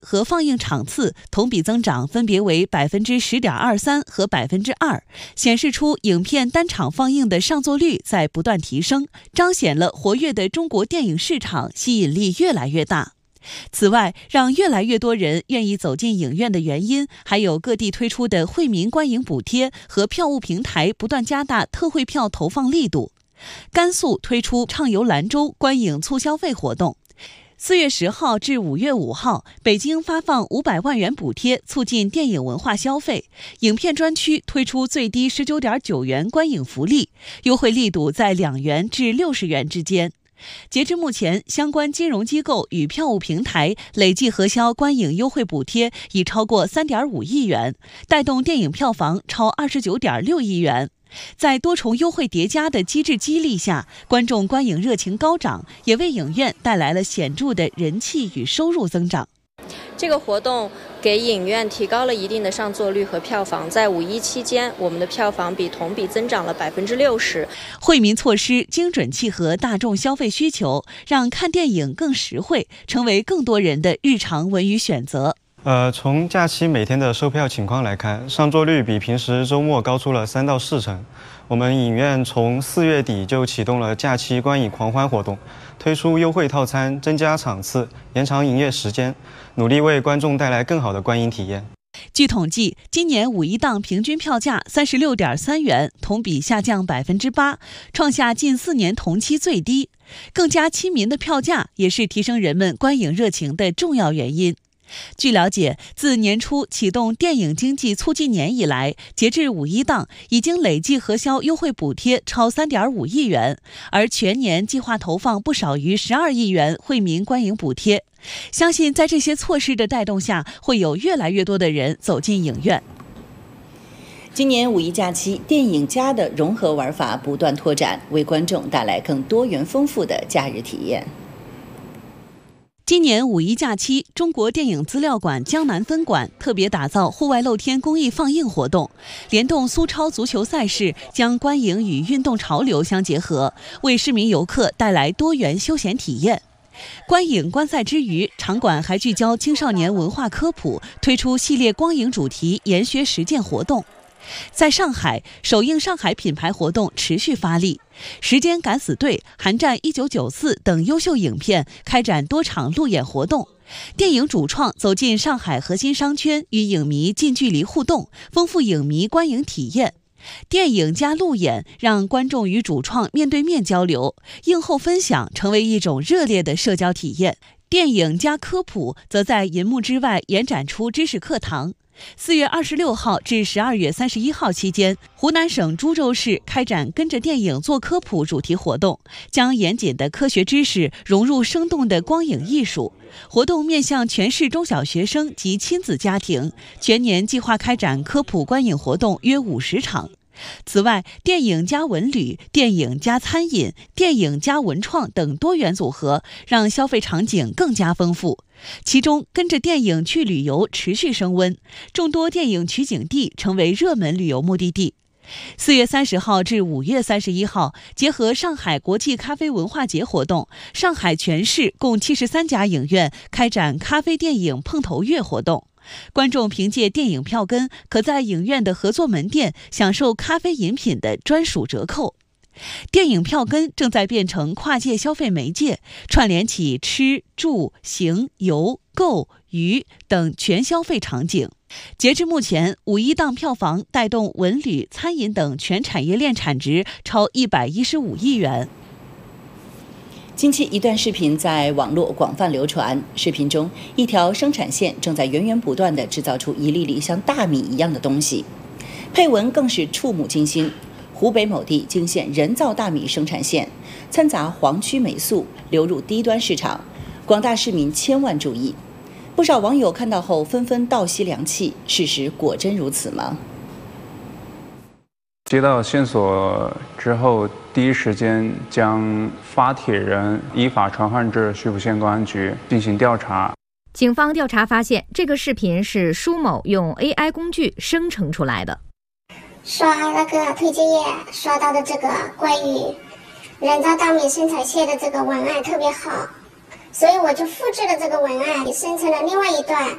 和放映场次同比增长分别为10.23%和2%，显示出影片单场放映的上座率在不断提升，彰显了活跃的中国电影市场吸引力越来越大。此外，让越来越多人愿意走进影院的原因，还有各地推出的惠民观影补贴和票务平台不断加大特惠票投放力度。甘肃推出畅游兰州观影促消费活动，4月10号至5月5号，北京发放500万元补贴，促进电影文化消费。影片专区推出最低19.9元观影福利，优惠力度在2元至60元之间。截至目前，相关金融机构与票务平台累计核销观影优惠补贴已超过3.5亿元，带动电影票房超29.6亿元。在多重优惠叠加的机制激励下，观众观影热情高涨，也为影院带来了显著的人气与收入增长。 这个活动给影院提高了一定的上座率和票房，在5一期间，我们的票房同比增长了60%。 惠民措施精准契合大众消费需求，让看电影更实惠，成为更多人的日常文娱选择。 从假期每天的售票情况来看，上座率比平时周末高出了3到4成。我们影院从4月底就启动了假期观影狂欢活动，推出优惠套餐，增加场次，延长营业时间，努力为观众带来更好的观影体验。 据统计，今年5一档平均票价36.3元，同比下降8%，创下近4年同期最低。更加亲民的票价也是提升人们观影热情的重要原因。据了解，自年初启动电影经济促进年以来，截至5一档，已经累计核销优惠补贴超3.5亿元，而全年计划投放不少于12亿元惠民观影补贴。相信在这些措施的带动下，会有越来越多的人走进影院。 今年5一假期，电影+的融合玩法不断拓展，为观众带来更多元丰富的假日体验。 今年5一假期，中国电影资料馆江南分馆特别打造户外露天公益放映活动，联动苏超足球赛事，将观影与运动潮流相结合，为市民游客带来多元休闲体验。观影观赛之余，场馆还聚焦青少年文化科普，推出系列光影主题研学实践活动。在上海，首映上海品牌活动持续发力，时间敢死队、寒战1994等优秀影片开展多场路演活动。电影主创走进上海核心商圈，与影迷近距离互动，丰富影迷观影体验。电影加路演，让观众与主创面对面交流，映后分享成为一种热烈的社交体验。电影加科普，则在银幕之外延展出知识课堂。4月26号至12月31号期间，湖南省株洲市开展跟着电影做科普主题活动，将严谨的科学知识融入生动的光影艺术。活动面向全市中小学生及亲子家庭，全年计划开展科普观影活动约50场。此外，电影加文旅、电影加餐饮、电影加文创等多元组合，让消费场景更加丰富。其中，跟着电影去旅游持续升温，众多电影取景地成为热门旅游目的地。4月30号至5月31号，结合上海国际咖啡文化节活动，上海全市共73家影院开展咖啡电影碰头月活动。观众凭借电影票根，可在影院的合作门店享受咖啡饮品的专属折扣。电影票根正在变成跨界消费媒介，串联起吃、住、行、游、购、娱等全消费场景。截至目前，5一档票房带动文旅、餐饮等全产业链产值超115亿元。 近期一段视频在网络广泛流传，视频中一条生产线正在源源不断地制造出一粒粒像大米一样的东西，配文更是触目惊心。湖北某地惊现人造大米生产线，掺杂黄曲霉素流入低端市场，广大市民千万注意。不少网友看到后纷纷倒吸凉气，事实果真如此吗？ 接到线索之后，第一时间将发帖人依法传唤至徐浦县公安局进行调查。 警方调查发现，这个视频是舒某用 AI 工具生成出来的。 刷那个推荐页，刷到的这个关于人造大米生产线的这个文案特别好，所以我就复制了这个文案，也生成了另外一段